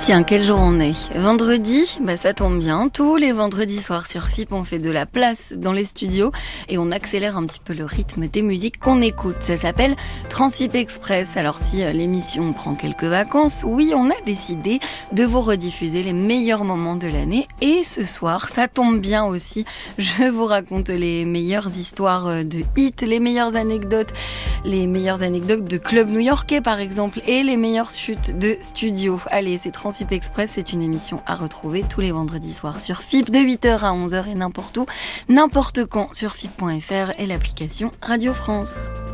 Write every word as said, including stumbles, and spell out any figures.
Tiens, quel jour on est? Vendredi? Bah ça tombe bien. Tous les vendredis soirs sur F I P, on fait de la place dans les studios et on accélère un petit peu le rythme des musiques qu'on écoute. Ça s'appelle Transfip Express. Alors si l'émission prend quelques vacances, oui, on a décidé de vous rediffuser les meilleurs moments de l'année. Et ce soir, ça tombe bien aussi. Je vous raconte les meilleures histoires de hits, les meilleures anecdotes, les meilleures anecdotes de clubs new-yorkais par exemple et les meilleures chutes de studio. Allez, c'est Transfip Express, c'est une émission à retrouver tous les vendredis soirs sur F I P de huit heures à onze heures et n'importe où, n'importe quand sur F I P point F R et l'application Radio France.